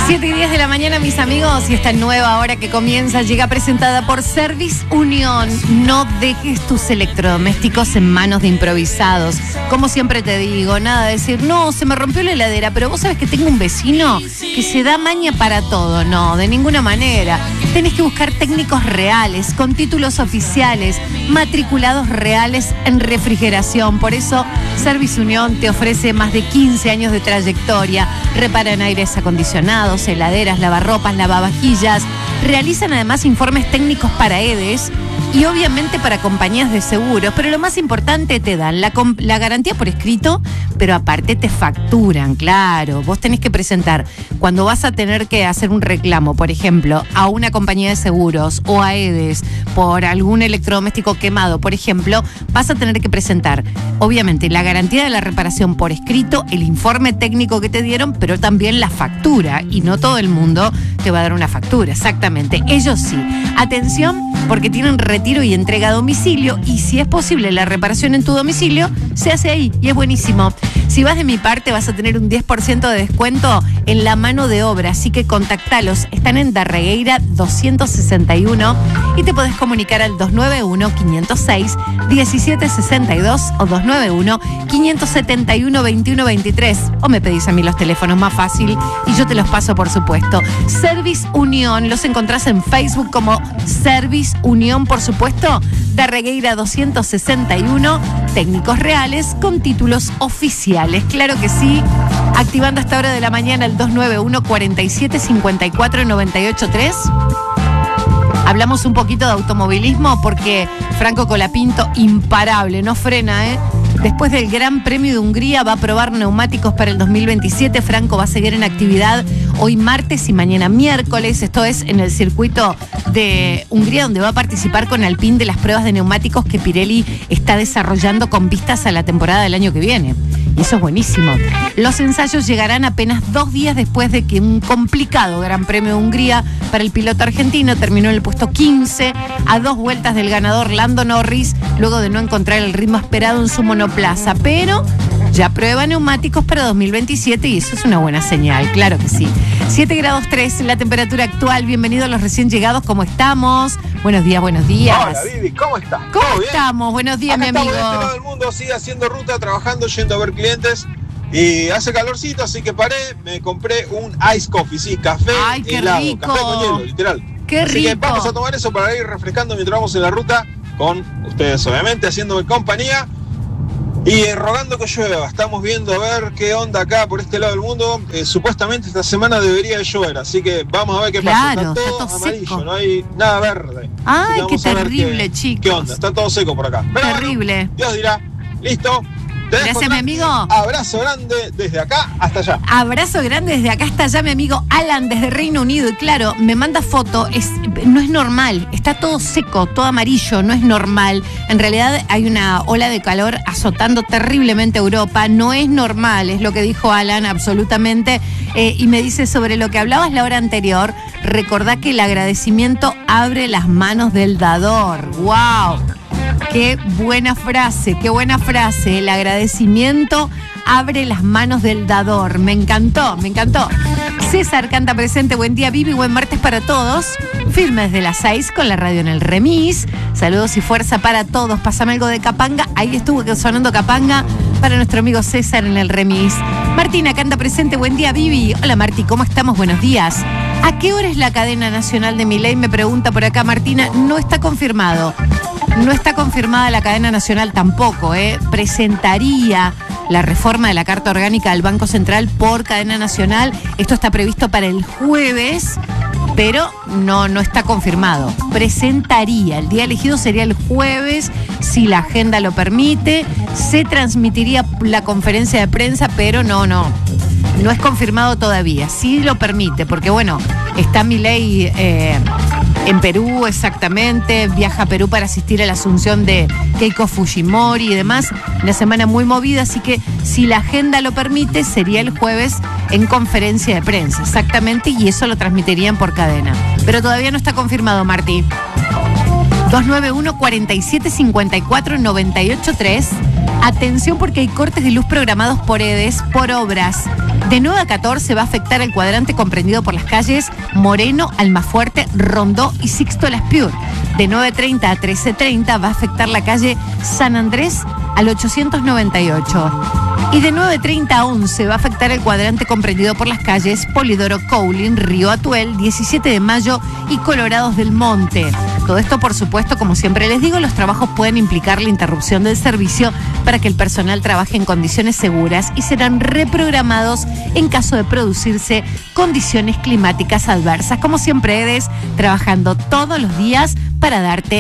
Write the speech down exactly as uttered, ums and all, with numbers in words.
siete y diez de la mañana, mis amigos, y esta nueva hora que comienza llega presentada por Service Unión. No dejes tus electrodomésticos en manos de improvisados. Como siempre te digo, nada de decir, no, se me rompió la heladera, pero vos sabés que tengo un vecino que se da maña para todo. No, de ninguna manera. Tenés que buscar técnicos reales, con títulos oficiales, matriculados reales en refrigeración. Por eso, Service Unión te ofrece más de quince años de trayectoria. Reparan aires acondicionados, heladeras, lavarropas, lavavajillas. Realizan además informes técnicos para E D E S y obviamente para compañías de seguros. Pero lo más importante, te dan la, la garantía por escrito, pero aparte te facturan, claro. Vos tenés que presentar, cuando vas a tener que hacer un reclamo, por ejemplo, a una compañía de seguros o a E D E S por algún electrodoméstico quemado, por ejemplo, vas a tener que presentar, obviamente, la garantía de la reparación por escrito, el informe técnico que te dieron, pero también la factura. Y no todo el mundo te va a dar una factura, exactamente. Ellos sí. Atención, porque tienen retiro y entrega a domicilio, y si es posible la reparación en tu domicilio, se hace ahí, y es buenísimo. Si vas de mi parte, vas a tener un diez por ciento de descuento en la mano de obra, así que contactalos. Están en Darregueira doscientos sesenta y uno y te podés comunicar al dos nueve uno, cinco cero seis, uno siete seis dos o dos nueve uno, cinco siete uno, dos uno dos tres, o me pedís a mí los teléfonos, más fácil, y yo te los paso, por supuesto. Service Unión, los encontrás en Facebook como Service Unión, por supuesto. Darregueira doscientos sesenta y uno, técnicos reales con títulos oficiales, claro que sí. Activando a esta hora de la mañana el dos nueve uno, cuatro siete cinco cuatro, nueve ocho tres. Hablamos un poquito de automovilismo porque Franco Colapinto, imparable, no frena, ¿eh? Después del Gran Premio de Hungría va a probar neumáticos para el dos mil veintisiete. Franco va a seguir en actividad hoy martes y mañana miércoles. Esto es en el circuito de Hungría, donde va a participar con Alpine de las pruebas de neumáticos que Pirelli está desarrollando con vistas a la temporada del año que viene. Y eso es buenísimo. Los ensayos llegarán apenas dos días después de que un complicado Gran Premio de Hungría para el piloto argentino terminó en el puesto quince, a dos vueltas del ganador Lando Norris, luego de no encontrar el ritmo esperado en su monoplaza. Pero ya prueba neumáticos para dos mil veintisiete y eso es una buena señal, claro que sí. siete grados tres, la temperatura actual. Bienvenidos a los recién llegados, ¿cómo estamos? Buenos días, buenos días. Hola, Vivi, ¿cómo estás? ¿Cómo estamos? Buenos días, Acá mi amigo. Estamos de este lado del mundo, sigue haciendo ruta, trabajando, yendo a ver clientes. Y hace calorcito, así que paré, me compré un ice coffee, sí, café Ay, qué helado, rico. café con hielo, literal. Qué así rico. que vamos a tomar eso para ir refrescando mientras vamos en la ruta, con ustedes obviamente, haciéndome compañía y eh, rogando que llueva. Estamos viendo a ver qué onda acá por este lado del mundo. Eh, supuestamente esta semana debería de llover, así que vamos a ver qué Claro, pasa. Está todo, está todo amarillo, seco. no hay nada verde. Ay, Así que qué vamos a ver terrible, qué, chicos. ¿Qué onda? Está todo seco por acá. Pero Terrible. bueno, Dios dirá, listo. Te dejo Gracias, mi tranqui. amigo. Abrazo grande desde acá hasta allá. Abrazo grande desde acá hasta allá, mi amigo Alan, desde Reino Unido. Y claro, me manda foto, es, no es normal, está todo seco, todo amarillo, no es normal. En realidad hay una ola de calor azotando terriblemente Europa, no es normal, es lo que dijo Alan, absolutamente. Eh, y me dice sobre lo que hablabas la hora anterior, recordá que el agradecimiento abre las manos del dador. ¡Wow! Qué buena frase, qué buena frase. El agradecimiento abre las manos del dador. Me encantó, me encantó. César canta presente. Buen día, Vivi. Buen martes para todos. Firme desde las seis con la radio en el remis. Saludos y fuerza para todos. Pásame algo de Capanga. Ahí estuvo sonando Capanga para nuestro amigo César en el remis. Martina canta presente. Buen día, Vivi. Hola, Marti. ¿Cómo estamos? Buenos días. ¿A qué hora es la cadena nacional de Milei? Me pregunta por acá Martina. No está confirmado. No está confirmada la cadena nacional tampoco, ¿eh? Presentaría la reforma de la Carta Orgánica del Banco Central por cadena nacional. Esto está previsto para el jueves, pero no, no está confirmado. Presentaría, el día elegido sería el jueves, si la agenda lo permite. Se transmitiría la conferencia de prensa, pero no, no. No es confirmado todavía. Sí lo permite, porque bueno, está Milei eh, en Perú exactamente, viaja a Perú para asistir a la asunción de Keiko Fujimori y demás. Una semana muy movida, así que si la agenda lo permite, sería el jueves en conferencia de prensa, exactamente, y eso lo transmitirían por cadena. Pero todavía no está confirmado, Martí. dos nueve uno, cuatro siete cinco cuatro, nueve ocho tres. Atención porque hay cortes de luz programados por E D E S por obras. De nueve a catorce va a afectar el cuadrante comprendido por las calles Moreno, Almafuerte, Rondó y Sixto Laspiur. De nueve treinta a trece treinta va a afectar la calle San Andrés al ochocientos noventa y ocho. Y de nueve treinta a once va a afectar el cuadrante comprendido por las calles Polidoro Coulin, Río Atuel, diecisiete de mayo y Colorados del Monte. Todo esto, por supuesto, como siempre les digo, los trabajos pueden implicar la interrupción del servicio para que el personal trabaje en condiciones seguras y serán reprogramados en caso de producirse condiciones climáticas adversas. Como siempre, Edes, trabajando todos los días para darte